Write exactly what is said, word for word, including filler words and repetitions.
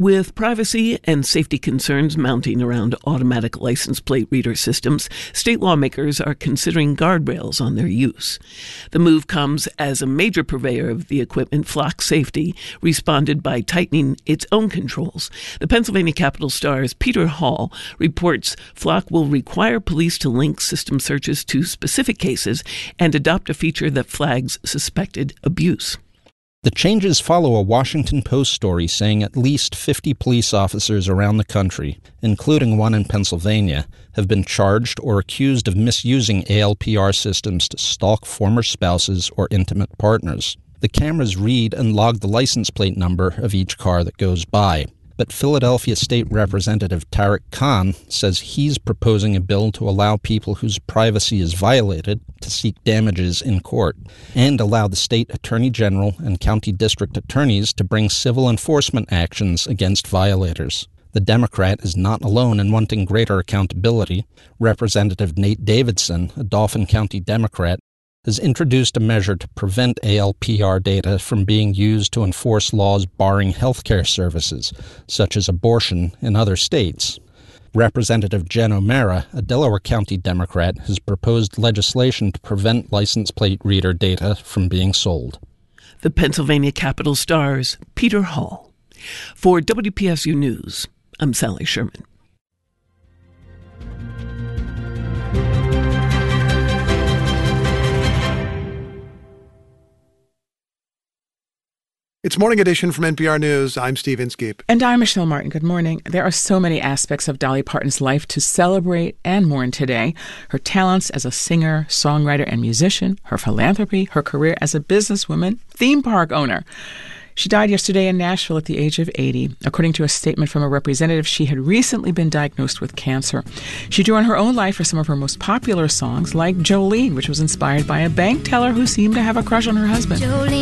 With privacy and safety concerns mounting around automatic license plate reader systems, state lawmakers are considering guardrails on their use. The move comes as a major purveyor of the equipment, Flock Safety, responded by tightening its own controls. The Pennsylvania Capital Star's Peter Hall reports Flock will require police to link system searches to specific cases and adopt a feature that flags suspected abuse. The changes follow a Washington Post story saying at least fifty police officers around the country, including one in Pennsylvania, have been charged or accused of misusing A L P R systems to stalk former spouses or intimate partners. The cameras read and log the license plate number of each car that goes by. But Philadelphia State Representative Tariq Khan says he's proposing a bill to allow people whose privacy is violated to seek damages in court and allow the state attorney general and county district attorneys to bring civil enforcement actions against violators. The Democrat is not alone in wanting greater accountability. Representative Nate Davidson, a Dauphin County Democrat, has introduced a measure to prevent A L P R data from being used to enforce laws barring health care services, such as abortion, in other states. Representative Jen O'Mara, a Delaware County Democrat, has proposed legislation to prevent license plate reader data from being sold. The Pennsylvania Capital Star's Peter Hall. For W P S U News, I'm Sally Sherman. It's Morning Edition from N P R News. I'm Steve Inskeep. And I'm Michelle Martin. Good morning. There are so many aspects of Dolly Parton's life to celebrate and mourn today. Her talents as a singer, songwriter, and musician, her philanthropy, her career as a businesswoman, theme park owner. She died yesterday in Nashville at the age of eighty. According to a statement from a representative, she had recently been diagnosed with cancer. She drew on her own life for some of her most popular songs, like Jolene, which was inspired by a bank teller who seemed to have a crush on her husband. Jolene.